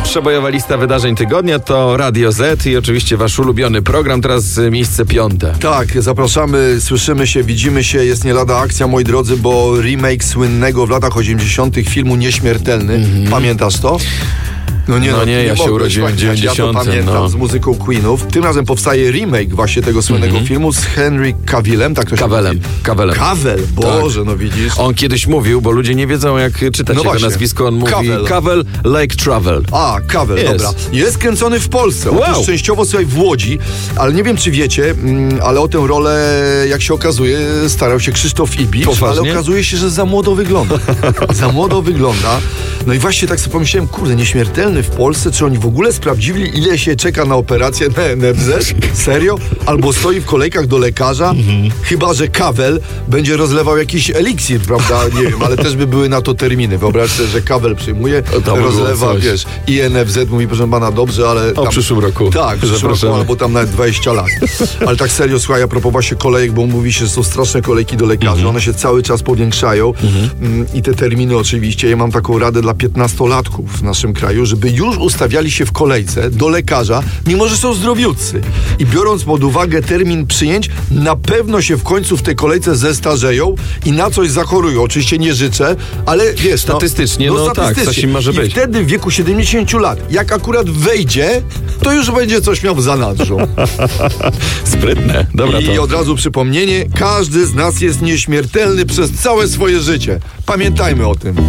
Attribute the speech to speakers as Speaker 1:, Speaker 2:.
Speaker 1: Przebojowa lista wydarzeń tygodnia to Radio Z i oczywiście wasz ulubiony program, teraz miejsce 5.
Speaker 2: Tak, zapraszamy, słyszymy się, widzimy się, jest nie lada akcja, moi drodzy, bo remake słynnego w latach 80. filmu Nieśmiertelny. Pamiętasz to?
Speaker 1: No nie, ja się urodziłem w 90.
Speaker 2: Ja to pamiętam z muzyką Queenów. Tym razem powstaje remake właśnie tego słynnego filmu z Henry Cavillem, tak to się mówi? Cavill, Boże, tak. No widzisz.
Speaker 1: On kiedyś mówił, bo ludzie nie wiedzą jak czytać jego nazwisko, on mówi Cavill like travel.
Speaker 2: Cavill, dobra. Jest kręcony w Polsce, otóż częściowo sobie w Łodzi, ale nie wiem czy wiecie, ale o tę rolę, jak się okazuje, starał się Krzysztof Ibicz, ale okazuje się, że za młodo wygląda. No i właśnie tak sobie pomyślałem, kurde, Nieśmiertelny w Polsce, czy oni w ogóle sprawdzili, ile się czeka na operację na NFZ? Serio? Albo stoi w kolejkach do lekarza? Chyba że Cavill będzie rozlewał jakiś eliksir, prawda? Nie wiem, ale też by były na to terminy. Wyobraź sobie, że Cavill przyjmuje, rozlewa, wiesz, i NFZ mówi, proszę pana, dobrze, ale...
Speaker 1: W przyszłym roku.
Speaker 2: Tak, w przyszłym roku, albo tam nawet 20 lat. Ale tak serio, słuchaj, a propos właśnie kolejek, bo mówi się, że są straszne kolejki do lekarzy, one się cały czas powiększają i te terminy oczywiście, ja mam taką radę dla 15-latków w naszym kraju, żeby już ustawiali się w kolejce do lekarza, mimo że są zdrowiutcy. I biorąc pod uwagę termin przyjęć, na pewno się w końcu w tej kolejce zestarzeją i na coś zachorują. Oczywiście nie życzę, ale wiesz...
Speaker 1: Statystycznie, tak, coś im może być.
Speaker 2: I wtedy w wieku 70 lat, jak akurat wejdzie, to już będzie coś miał w zanadrzu.
Speaker 1: Sprytne. Dobra,
Speaker 2: I od razu przypomnienie, każdy z nas jest nieśmiertelny przez całe swoje życie. Pamiętajmy o tym.